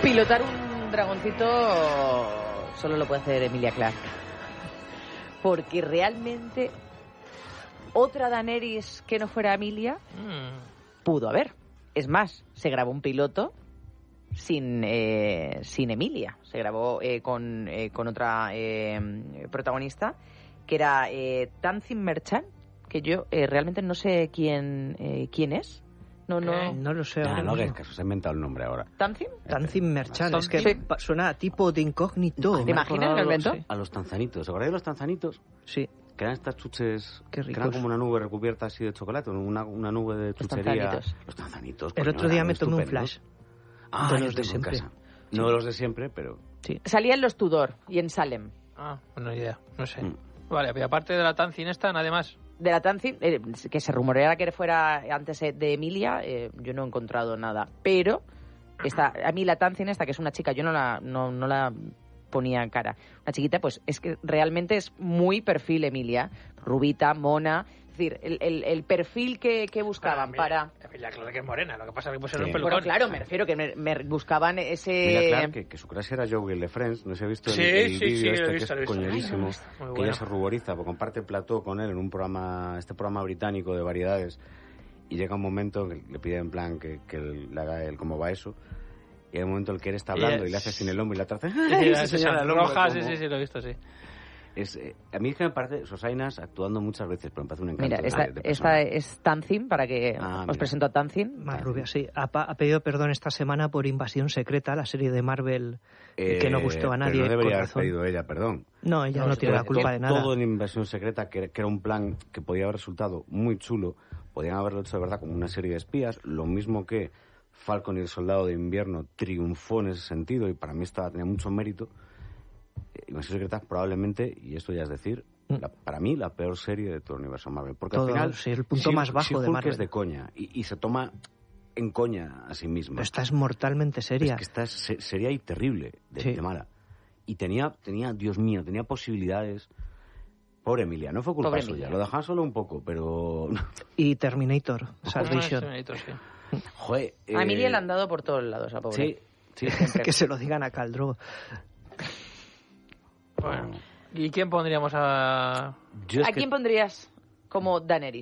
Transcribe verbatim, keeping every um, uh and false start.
Pilotar un dragoncito solo lo puede hacer Emilia Clarke. Porque realmente otra Daenerys que no fuera Emilia mm. pudo haber. Es más, se grabó un piloto sin eh, sin Emilia. Se grabó eh, con, eh, con otra eh, protagonista que era eh, Tamzin Merchant, que yo eh, realmente no sé quién eh, quién es. No, no, eh, no lo sé. No, no, que es que se ha inventado el nombre ahora. ¿Tanzin? Tanzin Merchant, es que sí. suena a tipo de incógnito. ¿Te imaginas que lo inventó? A los tanzanitos, ¿os acordáis de los tanzanitos? Sí. Que eran estas chuches, Qué que eran como una nube recubierta así de chocolate, una, una nube de chuchería. Los tanzanitos. Los tanzanitos. El otro día me tomé un flash. Ah, de los de siempre. Sí. No de los de siempre, pero... Sí. Salía en los Tudor y en Salem. Ah, no idea, no sé. Mm. Vale, y aparte de la Tanzin esta, nada más. De la Tanzin, eh, que se rumoreara que fuera antes de Emilia, eh, yo no he encontrado nada. Pero esta, a mí la Tanzin esta, que es una chica, yo no la, no, no la ponía en cara. Una chiquita, pues es que realmente es muy perfil Emilia. Rubita, mona... Es decir, el, el, el perfil que, que buscaban Mira, para... Emilia Clarke es morena, lo que pasa es que puede ser Sí. un pelucón. Bueno, claro, me refiero que me, me buscaban ese... Emilia Clarke, que, que su crush era Joey de Friends, no sé si ha visto Sí, el, el sí, vídeo sí, este lo he que visto, es lo he visto. coñerísimo, Ay, no, muy que bueno. ella se ruboriza, porque comparte plató con él en un programa, este programa británico de variedades, y llega un momento que le pide en plan que, que le haga él cómo va eso, y hay un momento en el que él está hablando y, y le hace sin el hombro y la trata... Sí, sí, sí, roja, sí, sí, sí, lo he visto, sí. Es, eh, a mí es que me parece Sosainas actuando muchas veces, pero me parece un encanto. Mira, esta, de, de esta es Tanzin, para que ah, os mira. presento a Tanzin. Más rubia, sí. Ha, ha pedido perdón esta semana por Invasión Secreta, la serie de Marvel eh, que no gustó a nadie. Pero no debería con haber razón. pedido ella perdón. No, ella no, no tiene la culpa todo, de nada. Todo en Invasión Secreta, que, que era un plan que podía haber resultado muy chulo, podían haberlo hecho de verdad como una serie de espías, lo mismo que Falcon y el Soldado de Invierno triunfó en ese sentido, y para mí estaba, tenía mucho mérito. Invasión Secreta probablemente, y esto ya es decir, la, para mí la peor serie de todo el universo Marvel, porque todo, al final sí, el punto si, más bajo si de Hulk Marvel es de coña y, y se toma en coña a sí misma. Pero esta es mortalmente seria. Es que esta es se, seria y terrible de, sí. de mala. Y tenía, tenía, Dios mío, tenía posibilidades. Pobre Emilia, no fue culpa Pobre suya, Emilia. lo dejaban solo un poco, pero... Y Terminator, Salvation. Terminator, sí. Joder, eh... A Emilia le han dado por todos lados, a pobre. Sí, sí. Que se lo digan a Caldro. Bueno, ¿y quién pondríamos a...? Yo es ¿A que- quién pondrías como Daenerys?